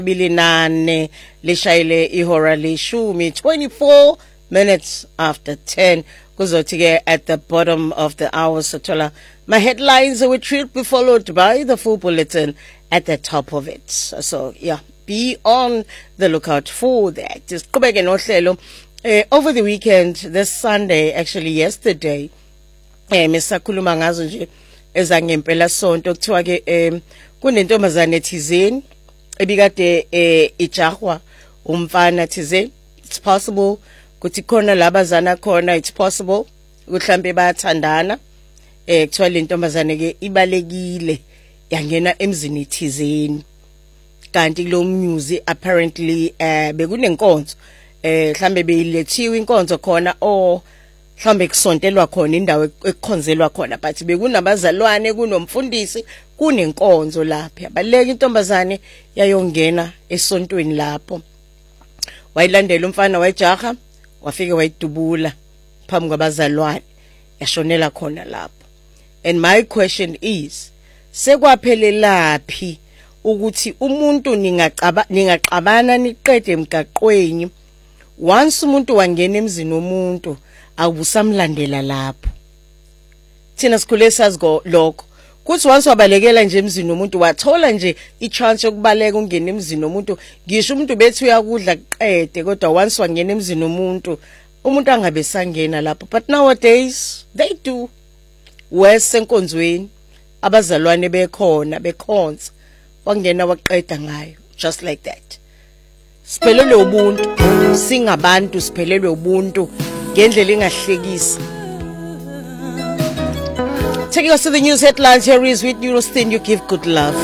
Bilinane lishayile ihora lishumi 24 minutes after 10 kuzothi-ke at the bottom of the hour sothola my headlines which will be followed by the full bulletin at the top of it. So yeah, be on the lookout for that. Just qhubeke nohlelo over the weekend, this Sunday, actually yesterday, misakhuluma ngazo nje ezangempela sonto kuthiwa ke kunentombazane thizeni ebikade ijahwa umfana thizeni. It's possible ukuthi khona labazana khona, it's possible mhlambe bayathandana kuthiwa le ntombazane ke ibalekile yangena emzini thizeni kanti lo music apparently bekunenkonzo mhlambe beyilethiwe inkonzo khona o mhlambe kusontelwa khona indawo ekukhonzelwa khona but bekunabazalwane kunomfundisi kunenkonzo lapha baleka intombazane yayongena esontweni lapho wayilandela umfana wayijaha wafike wayidubula phambi kwabazalwane yashonela khona lapho. And my question is, sekwaphelelaphi ukuthi umuntu ningaqabana niqede emgaqweni once umuntu wangena emzini womuntu awubusamlandela lapho? Thina sikhule sazi lokho kuthi once wabalekela nje emzini womuntu wathola nje ichance yokubaleka ungena emzini womuntu, ngisho umuntu bethi uyakudla qede kodwa once wangena emzini womuntu umuntu angabe sangena lapho. But nowadays they do. Wesenkonzweni abazalwane bekhona bekhonza wangena waqeda ngayo just like that. Siphelelwe ubuntu, singabantu siphelelwe ubuntu ngendlela engahlekisa. Taking us to the news headlines, here is Whitney Houston, You Give Good Love.